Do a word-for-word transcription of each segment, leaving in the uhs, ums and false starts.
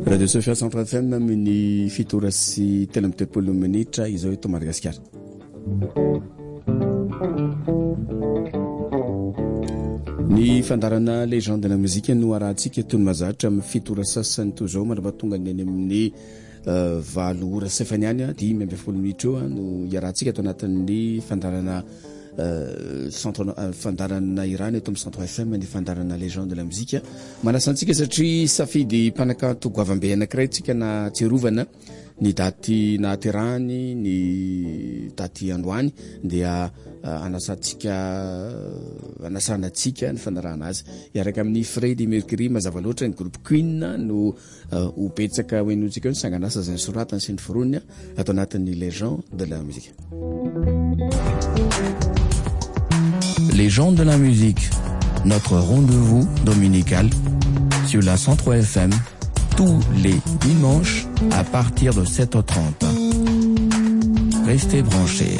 Radio Sofia Centre F M amin'ny fitora sy telo amby telopolo minitra izao eto Madagasikara. Ny fandarana légende de la musique no arahantsika eto ny mazatra amin'ny fitora sasany toy izao mandrapatonga ny amin'ny uh, valo ora sefaniany dimy amby folo minitra eo no iarahantsika eto anatin'ny fandarana Uh, centre uh, fandarana Iran eto amin'ny Centre F M ny fandarana légende de la musique manasantsika satria safidy mpanakanto goavambe anankiray tsika na tsiarovana ny daty nahaterahany ny daty androany dia uh, anasantsika uh, anasanatsika ny fandarana azy iaraka amin'ny Freddie Mercury mazava loatra ny groupe Queen no uh, upetsaka hoenotsika ny sanganasa zany soratany sy ny foronina ato anatin'ny légende de la musique. Légende de la musique, notre rendez-vous dominical sur la Centre F M tous les dimanches à partir de sept heures trente. Restez branchés.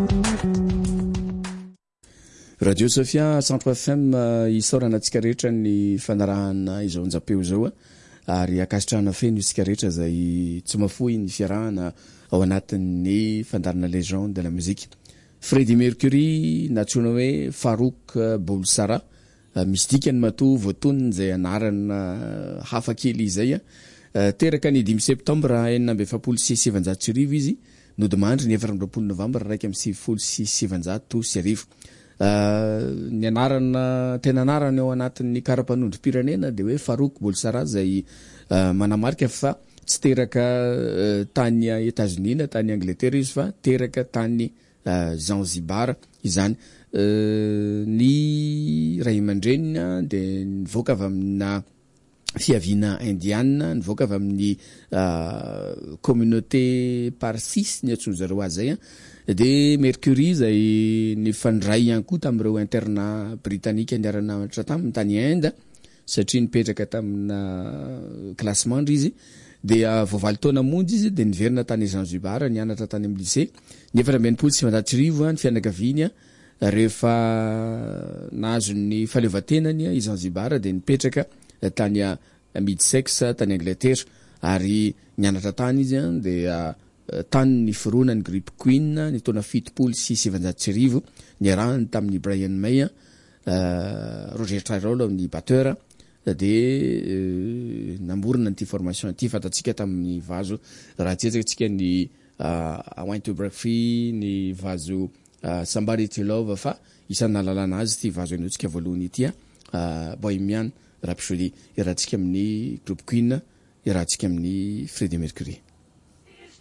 Radio Sofia Centre F M isorana tsika rehetra ny fanarahana izao njapeo izao ary akasitrahana feno isika rehetra zay tsy mafoy ny fiarahana ao anatin'ny fandarana légende de la musique. Freddie Mercury natsoina hoe Farouk Bulsara misy dikany matoa voatonony zay anarana hafa kely izay teraka ny dimy septambra enina amby efapolo sy sivanjato sy arivo izy no demandry ny efatra amby roapolo novambra raiky amby sivifolo sy sivanjato sy arivo. Ny anarana tena anarana ao anatin'ny karapanondro pirenena de hoe Farouk Bulsara zay manamarika fa tsy teraka tany États-Unis na tany Angleterre izy fa teraka tany Uh, Zanzibar izany uh, ny ray aman-drenina de nivoaka avy amina fiaviana indiana nivoaka avy amin'ny uh, communauté parsis ny antsoina zareo azy zay de Mercury zay nifandray ihany koa tamin'ireo internat britannique niara-namatra tamin'ny tany Inde satria nipetraka tamina classement izy de voavaly taona monjy izy de niverina tany Zanzibar nianatra tany amin'ny lycée nefa rambenipolo sy sivanjato sy arivo ny fianakaviany rehefa nahazo ny fahaleovatenany i Zanzibar de nipetraka tany Middlesex tany Angleterre ary nianatra tany izy de tany ny foronany groupe Queen ny taona fitopolo sy sivanjato sy arivo niarahany tamin'ny Brian May Roger Taylor amin'ny batteur de euh, namborona ny formation ty fatatsika tamin'ny vazo raha tsetsaka tsika ny uh, I want to break free ny vazo uh, somebody to love fa isany nalalana azy ty vazo enotsika voalohany ity uh, Bohemian Rhapsody irahantsika amin'ny groupe Queen irahantsika amin'ny Freddie Mercury.